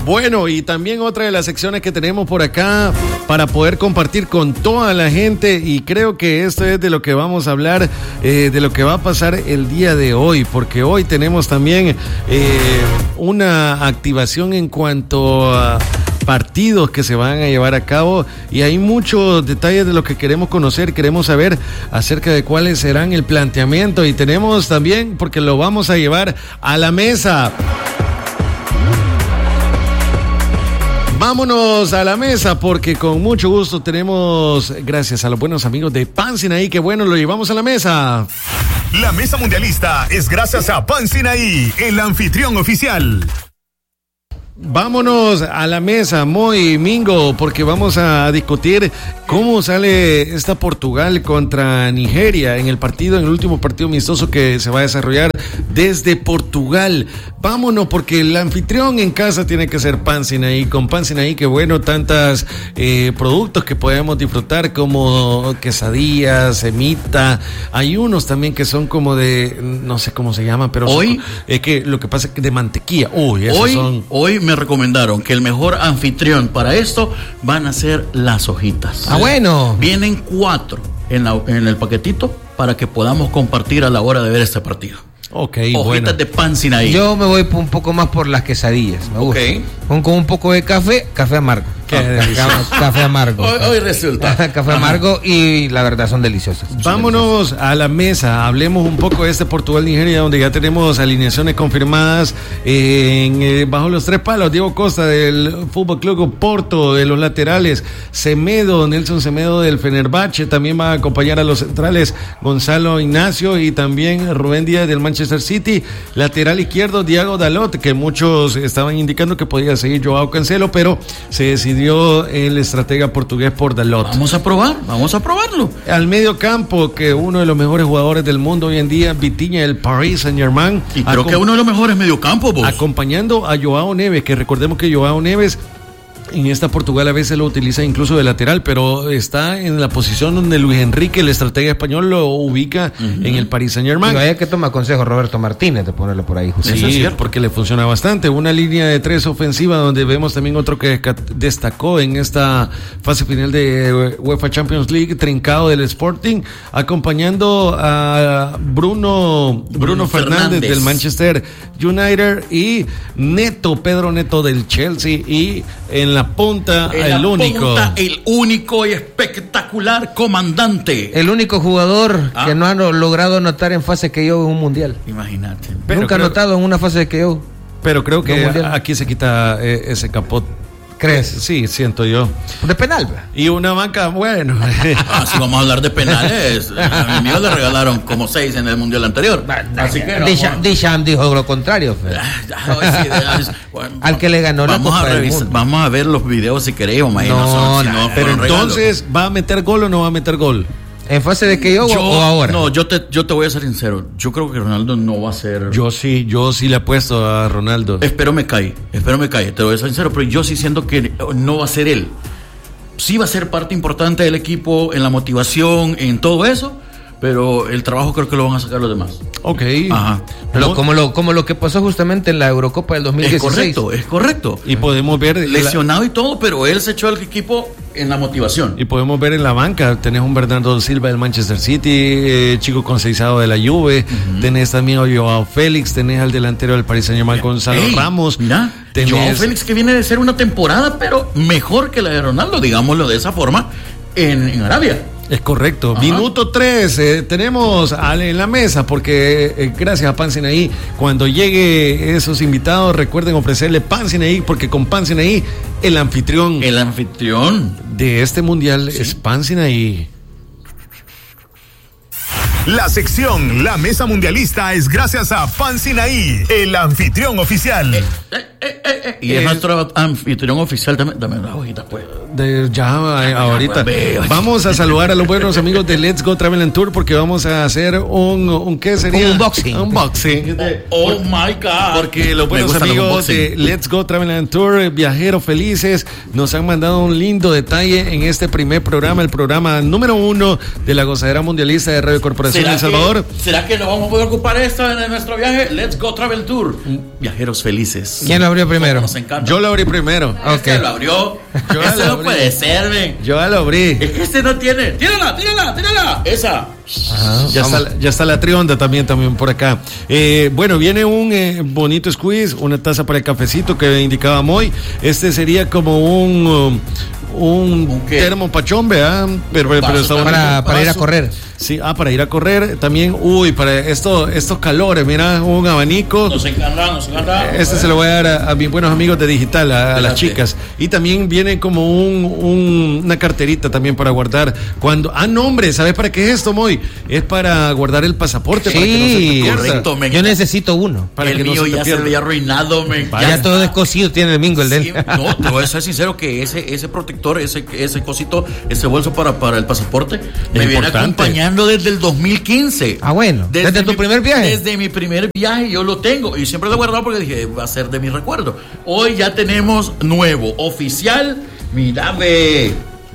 Bueno, y también otra de las secciones que tenemos por acá para poder compartir con toda la gente, y creo que esto es de lo que vamos a hablar, de lo que va a pasar el día de hoy, porque hoy tenemos también una activación en cuanto a partidos que se van a llevar a cabo, y hay muchos detalles de lo que queremos conocer, queremos saber acerca de cuáles serán el planteamiento, y tenemos también, porque lo vamos a llevar a la mesa. Vámonos a la mesa, porque con mucho gusto tenemos, gracias a los buenos amigos de Pan Sinaí, que bueno, lo llevamos a la mesa. La mesa mundialista es gracias a Pan Sinaí, el anfitrión oficial. Vámonos a la mesa, Moy, Mingo, porque vamos a discutir cómo sale esta Portugal contra Nigeria en el último partido amistoso que se va a desarrollar desde Portugal. Vámonos, porque el anfitrión en casa tiene que ser Pan Sinaí. Con Pan Sinaí, que bueno, tantos productos que podemos disfrutar como quesadillas, semita. Hay unos también que son como de, no sé cómo se llaman, pero hoy es que lo que pasa es que de mantequilla. Hoy me recomendaron que el mejor anfitrión para esto van a ser las hojitas. Ah, bueno. Vienen 4 en el paquetito para que podamos compartir a la hora de ver este partido. Ok, hojitas bueno. de Pan Sinaí. Yo me voy un poco más por las quesadillas. Me gusta. Con un poco de café amargo. Café amargo. Hoy resulta. Café amargo, y la verdad son deliciosas. Vámonos a la mesa, hablemos un poco de este Portugal-Nigeria, donde ya tenemos alineaciones confirmadas bajo los 3 palos. Diego Costa del Fútbol Club Porto, de los laterales, Nelson Semedo del Fenerbahce, también va a acompañar a los centrales Gonzalo Ignacio y también Rubén Díaz del Manchester City. Lateral izquierdo, Diego Dalot, que muchos estaban indicando que podía seguir Joao Cancelo, pero se decidió el estratega portugués por Dalot. Vamos a probarlo. Al medio campo, que uno de los mejores jugadores del mundo hoy en día, Vitinha del Paris Saint-Germain. Y creo que uno de los mejores mediocampos, vos. Acompañando a Joao Neves, que recordemos que Joao Neves en esta Portugal a veces lo utiliza incluso de lateral, pero está en la posición donde Luis Enrique, el estratega español, lo ubica en el Paris Saint-Germain. Y vaya que toma consejo Roberto Martínez de ponerlo por ahí. Sí, eso es cierto, porque le funciona bastante. Una línea de 3 ofensiva, donde vemos también otro que destacó en esta fase final de UEFA Champions League, Trincao del Sporting, acompañando a Bruno Fernández del Manchester United, y Pedro Neto del Chelsea, y en la punta, el único y espectacular comandante. El único jugador que no ha logrado anotar en fase que yo en un mundial. Imagínate. Nunca ha anotado en una fase de que yo. Pero creo que aquí se quita ese capot. ¿Crees? Sí, siento yo. De penal. Y una banca, bueno. Si vamos a hablar de penales, a mi mío le regalaron como 6 en el mundial anterior. Así que Disham dijo lo contrario. Al que le ganó la Copa del Mundo. Vamos a ver los videos si queremos. Pero entonces, ¿va a meter gol o no va a meter gol? ¿En fase de que yo o ahora? No, yo te voy a ser sincero. Yo creo que Ronaldo no va a ser. Yo sí le apuesto a Ronaldo. Espero me cae. Te voy a ser sincero, pero yo sí siento que no va a ser él. Sí va a ser parte importante del equipo en la motivación, en todo eso, pero el trabajo creo que lo van a sacar los demás. Ok. Ajá. Pero como lo que pasó justamente en la Eurocopa del 2016. Es correcto. Y podemos ver lesionado y todo, pero él se echó al equipo en la motivación. Y podemos ver en la banca, tenés un Bernardo Silva del Manchester City, Chico Conceizado de la Juve, tenés también a Joao Félix, tenés al delantero del Paris Saint-Germain, Gonzalo Ramos. Mira, Joao Félix, que viene de ser una temporada, pero mejor que la de Ronaldo, digámoslo de esa forma, en Arabia. Es correcto. Ajá. Minuto 3, tenemos en la mesa, porque gracias a Pan Sinaí, cuando llegue esos invitados, recuerden ofrecerle Pan Sinaí, porque con Pan Sinaí, el anfitrión de este mundial es Pan Sinaí. La sección La Mesa Mundialista es gracias a Pan Sinaí, el anfitrión oficial. Y es nuestro anfitrión oficial también. Dame las hojitas, pues. Ahorita. Vamos a saludar a los buenos amigos de Let's Go Travel and Tour, porque vamos a hacer un ¿qué sería? Unboxing. Oh my God. Porque los buenos amigos de Let's Go Travel and Tour, viajeros felices, nos han mandado un lindo detalle en este primer programa, el programa número 1 de la Gozadera Mundialista de Radio Corporación en El Salvador. ¿Será que nos vamos a poder ocupar esto en nuestro viaje? Let's Go Travel Tour. Viajeros felices. ¿Quién lo abrió primero? Nos encanta. Yo lo abrí primero. Este lo abrió. Ese no puede ser, ven. Yo ya lo abrí. Es que este no tiene. Tírala. Esa. Ajá, ya está la trionda también por acá. Bueno, viene un bonito squeeze, una taza para el cafecito que indicaba Moy. Este sería como un termo pachón, ¿verdad? Pero está para ir a correr. Sí, para ir a correr. También, para estos calores, mira, un abanico. Nos encanta. Este se lo voy a dar a mis buenos amigos de Digital, a las chicas. Y también viene como una carterita también para guardar cuando... no, hombre, ¿sabes para qué es esto, Moy? Es para guardar el pasaporte. Sí, para que no se te pierda. Correcto. Yo necesito uno. Para el que mío ya se había arruinado, ya todo descosido tiene el mingo, el sí, no, te voy a ser sincero que ese protector, ese cosito, ese bolso para el pasaporte, me viene acompañando desde el 2015. Bueno, desde tu primer viaje. Desde mi primer viaje yo lo tengo y siempre lo he guardado porque dije, va a ser de mi recuerdo. Hoy ya tenemos nuevo, oficial, mira, ve.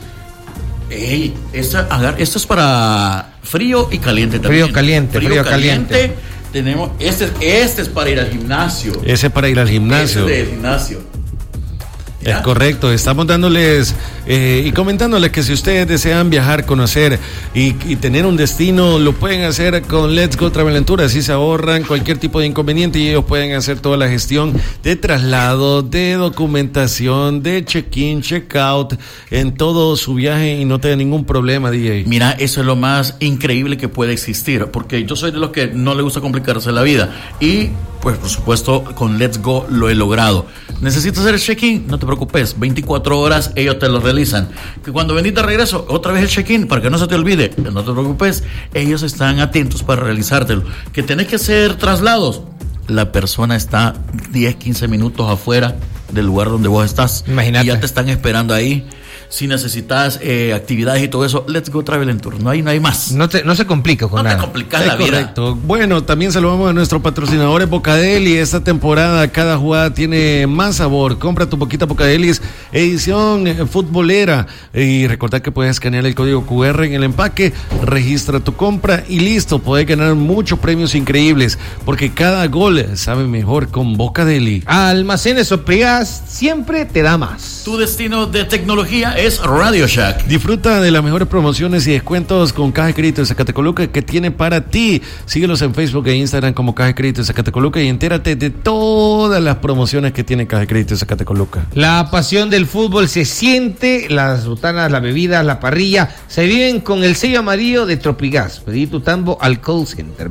Esto es para frío y caliente también. Frío caliente. Tenemos, este es para ir al gimnasio. Ese para ir al gimnasio. Este es del gimnasio. Es correcto, estamos dándoles y comentándoles que si ustedes desean viajar, conocer y tener un destino, lo pueden hacer con Let's Go Travel Tour. Así se ahorran cualquier tipo de inconveniente y ellos pueden hacer toda la gestión de traslado, de documentación, de check-in, check-out en todo su viaje y no tener ningún problema, DJ. Mira, eso es lo más increíble que puede existir, porque yo soy de los que no le gusta complicarse la vida y pues por supuesto con Let's Go lo he logrado. ¿Necesitas hacer el check-in? No te preocupes, 24 horas ellos te lo realizan. Que cuando venís de regreso, otra vez el check-in, para que no se te olvide, no te preocupes, ellos están atentos para realizártelo. Que tenés que hacer traslados, la persona está 10, 15 minutos afuera del lugar donde vos estás. Imagínate. Y ya te están esperando ahí. Si necesitas actividades y todo eso, Let's Go Travel Tour. No hay más. No se complica con nada. No te complicas la vida. Correcto. Bueno, también saludamos a nuestros patrocinadores Bocadeli. Esta temporada cada jugada tiene más sabor. Compra tu poquita Bocadelis edición futbolera. Y recordad que puedes escanear el código QR en el empaque, registra tu compra y listo. Puedes ganar muchos premios increíbles porque cada gol sabe mejor con Bocadeli. Almacenes Sopegas siempre te da más. Tu destino de tecnología es Radio Shack. Disfruta de las mejores promociones y descuentos con Caja de Crédito de Zacatecoluca que tiene para ti. Síguelos en Facebook e Instagram como Caja de Crédito de Zacatecoluca y entérate de todas las promociones que tiene Caja de Crédito de Zacatecoluca. La pasión del fútbol se siente, las botanas, las bebidas, la parrilla, se viven con el sello amarillo de Tropigas. Pedí tu tambo al call center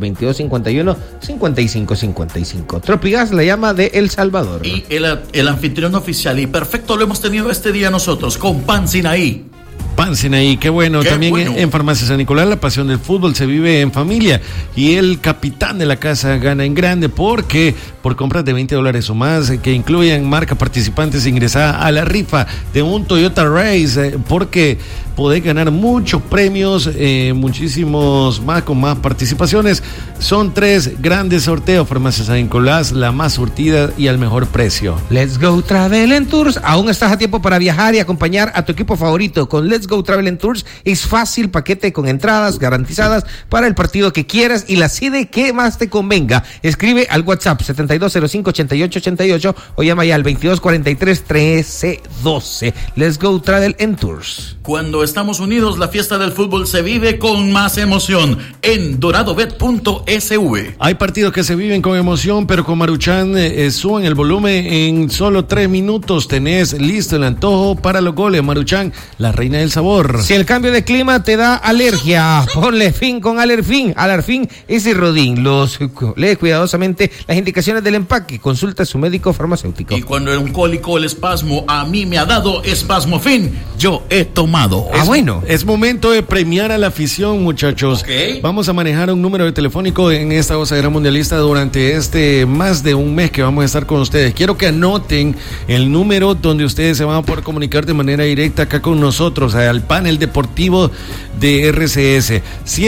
2251-5555. Tropigas, la llama de El Salvador. Y el anfitrión oficial y perfecto lo hemos tenido este día nosotros con Pan Sinaí. Pan Sinaí, qué bueno. También bueno. En Farmacia San Nicolás, la pasión del fútbol se vive en familia y el capitán de la casa gana en grande porque por compras de $20 o más que incluyan marcas participantes ingresada a la rifa de un Toyota Race porque podés ganar muchos premios, muchísimos más con más participaciones. Son 3 grandes sorteos. Farmacia San Nicolás, la más surtida y al mejor precio. Let's Go Travel Tours. Aún estás a tiempo para viajar y acompañar a tu equipo favorito con Let's Go Travel Tours. Es fácil, paquete con entradas garantizadas para el partido que quieras y la sede que más te convenga. Escribe al WhatsApp 7205-8888 o llama ya al 2243-1312. Let's Go Travel Tours. Cuando estamos unidos, la fiesta del fútbol se vive con más emoción en doradobet.sv. Hay partidos que se viven con emoción, pero con Maruchan suben el volumen en solo 3 minutos. Tenés listo el antojo para los goles. Maruchan, la reina del sabor. Si el cambio de clima te da alergia, ponle fin con Alerfin. Alerfin es Rodín. Lee cuidadosamente las indicaciones del empaque. Consulta a su médico farmacéutico. Y cuando un cólico o el espasmo a mí me ha dado Espasmofin, yo he tomado. Bueno. Es momento de premiar a la afición, muchachos. Okay. Vamos a manejar un número de telefónico en esta gozadera mundialista durante más de un mes que vamos a estar con ustedes. Quiero que anoten el número donde ustedes se van a poder comunicar de manera directa acá con nosotros, al panel deportivo de RCS.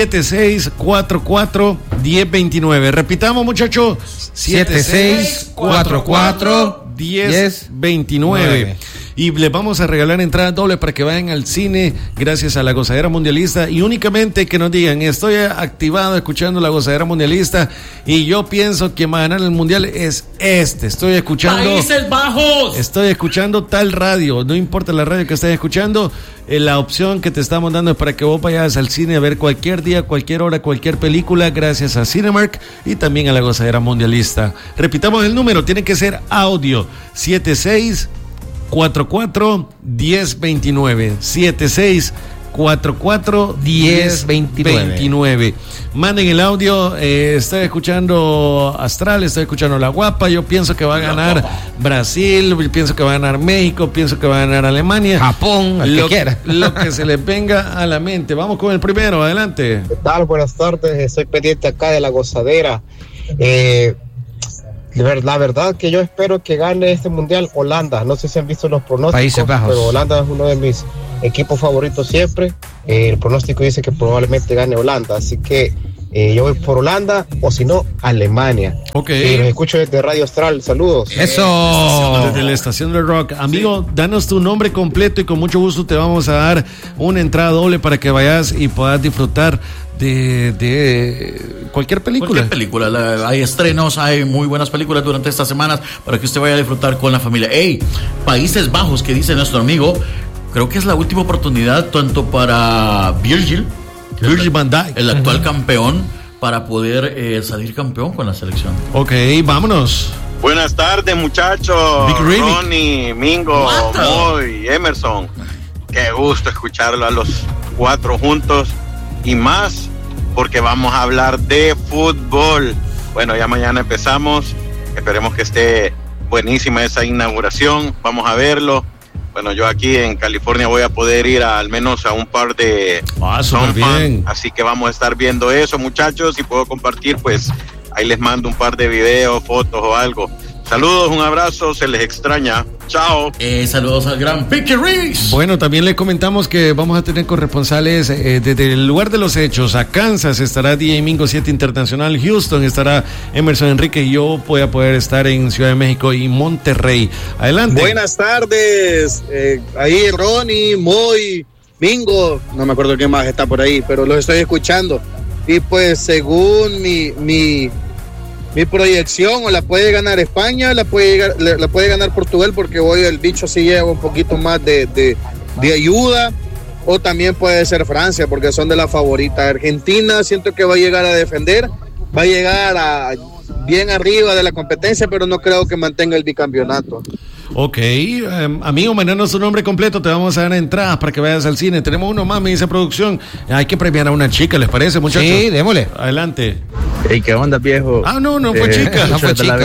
7644-1029. Repitamos, muchachos. 7644-1029. y les vamos a regalar entradas dobles para que vayan al cine gracias a la Gozadera Mundialista, y únicamente que nos digan: estoy activado escuchando la Gozadera Mundialista y yo pienso que va a ganar el mundial es estoy escuchando Países Bajos, estoy escuchando tal radio, no importa la radio que estés escuchando, la opción que te estamos dando es para que vos vayas al cine a ver cualquier día, cualquier hora, cualquier película, gracias a Cinemark y también a la Gozadera Mundialista. Repitamos el número, tiene que ser audio: 7644-1029, 7644-1029. Manden el audio. Estoy escuchando Astral, estoy escuchando La Guapa. Yo pienso que va a ganar Brasil, pienso que va a ganar México, pienso que va a ganar Alemania, Japón, el que quiera. Lo que se les venga a la mente. Vamos con el primero, adelante. ¿Qué tal? Buenas tardes, estoy pendiente acá de la Gozadera. La verdad que yo espero que gane este mundial Holanda. No sé si han visto los pronósticos, Países Bajos. pero Holanda es uno de mis equipos favoritos siempre. El pronóstico dice que probablemente gane Holanda, así que yo voy por Holanda, o si no, Alemania. Ok. Los escucho desde Radio Astral, saludos. Eso. Desde la estación del rock. Amigo, danos tu nombre completo y con mucho gusto te vamos a dar una entrada doble para que vayas y puedas disfrutar de cualquier película. Hay estrenos, hay muy buenas películas durante estas semanas para que usted vaya a disfrutar con la familia. Países Bajos, que dice nuestro amigo, creo que es la última oportunidad tanto para Virgil van Dijk, el actual campeón, para poder salir campeón con la selección. Ok, vámonos. Buenas tardes, muchachos. Ronnie, Mingo, Moy, Emerson. Qué gusto escucharlo a los cuatro juntos y más porque vamos a hablar de fútbol. Bueno, ya mañana empezamos. Esperemos que esté buenísima esa inauguración. Vamos a verlo. Bueno, yo aquí en California voy a poder ir al menos a un par de súper bien. Así que vamos a estar viendo eso, muchachos. Si puedo compartir, pues ahí les mando un par de videos, fotos o algo. Saludos, un abrazo, se les extraña. Chao. Saludos al gran Pique Reese. Bueno, también le comentamos que vamos a tener corresponsales desde el lugar de los hechos. A Kansas estará DJ Mingo 7 Internacional, Houston estará Emerson Enrique y yo voy a poder estar en Ciudad de México y Monterrey. Adelante. Buenas tardes. Ahí Ronnie, Moy, Mingo, no me acuerdo quién más está por ahí, pero los estoy escuchando. Y pues según mi proyección, o la puede ganar España, la puede ganar Portugal, porque hoy el bicho sí lleva un poquito más de ayuda, o también puede ser Francia, porque son de las favoritas. Argentina siento que va a llegar a defender, va a llegar bien arriba de la competencia, pero no creo que mantenga el bicampeonato. Ok, amigo, mandanos su nombre completo, te vamos a dar entradas para que vayas al cine. Tenemos uno más, me dice producción. Hay que premiar a una chica, ¿les parece, muchachos? Sí, démosle. Adelante. Hey, ¿qué onda, viejo? No fue chica. No fue chica.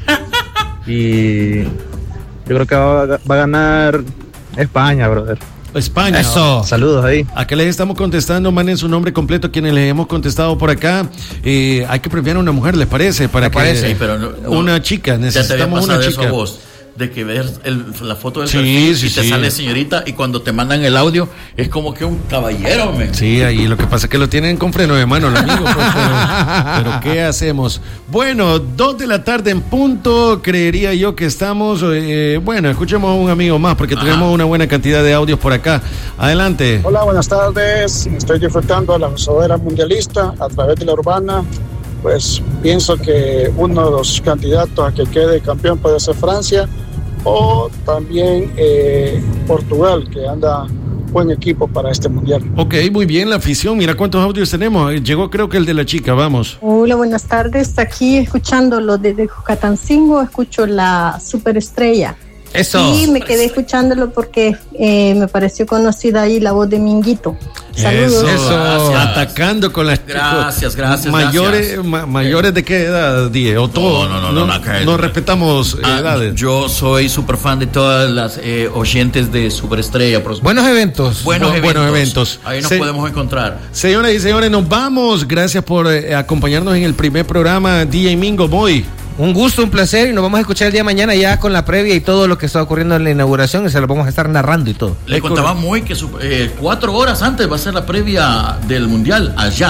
Y yo creo que va a ganar España, brother. España. Eso. Saludos ahí. Acá les estamos contestando, manden su nombre completo quienes les hemos contestado por acá. Hay que premiar a una mujer, ¿les parece? Sí, pero una chica, necesitamos una chica. Eso a vos, de que ves la foto del sí, perfil y te sale señorita, y cuando te mandan el audio es como que un caballero, man. Sí, ahí lo que pasa es que lo tienen con freno de mano, el amigo, pero ¿qué hacemos? Bueno, 2 de la tarde en punto, creería yo que estamos. Bueno, escuchemos a un amigo más porque tenemos una buena cantidad de audios por acá. Adelante. Hola, buenas tardes. Estoy disfrutando de la Gozadera Mundialista a través de la Urbana. Pues pienso que uno de los candidatos a que quede campeón puede ser Francia, o también Portugal, que anda buen equipo para este mundial. Ok, muy bien, la afición, mira cuántos audios tenemos. Llegó creo que el de la chica, vamos. Hola, buenas tardes, aquí escuchando lo de Jucatancingo, escucho la Superestrella. Eso. Y me quedé escuchándolo porque me pareció conocida ahí la voz de Minguito. Saludos. Eso. Atacando con las Gracias. Mayores de qué edad, Die? ¿O todo? No respetamos edades. Yo soy súper fan de todas las oyentes de Superestrella. Buenos eventos. Buenos eventos. Ahí nos podemos encontrar. Señoras y señores, nos vamos. Gracias por acompañarnos en el primer programa. DJ Mingo, Boy. Un gusto, un placer, y nos vamos a escuchar el día de mañana ya con la previa y todo lo que está ocurriendo en la inauguración, y se lo vamos a estar narrando y todo. Le contaba muy que 4 horas antes va a ser la previa del Mundial allá.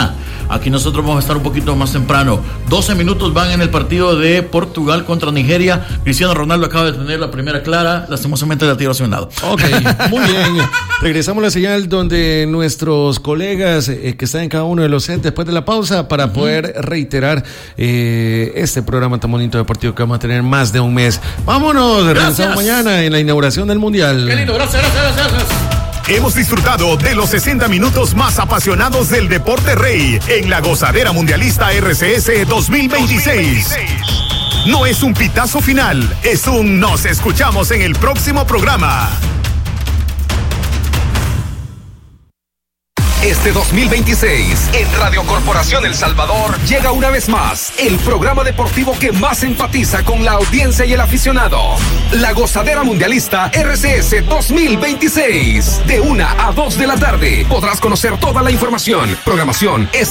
Aquí nosotros vamos a estar un poquito más temprano. 12 minutos van en el partido de Portugal contra Nigeria. Cristiano Ronaldo acaba de tener la primera clara, lastimosamente la tiró hacia un lado. Ok, muy bien. Regresamos a la señal donde nuestros colegas que están en cada uno de los sets después de la pausa para poder reiterar este programa tan bonito deportivo que vamos a tener más de un mes. Vámonos, regresamos mañana en la inauguración del Mundial. Qué lindo, gracias. Hemos disfrutado de los 60 minutos más apasionados del deporte rey en la gozadera mundialista RCS 2026. No es un pitazo final, es un nos escuchamos en el próximo programa. Este 2026, en Radio Corporación El Salvador, llega una vez más el programa deportivo que más empatiza con la audiencia y el aficionado. La Gozadera Mundialista RCS 2026. De 1 a 2 de la tarde podrás conocer toda la información, programación,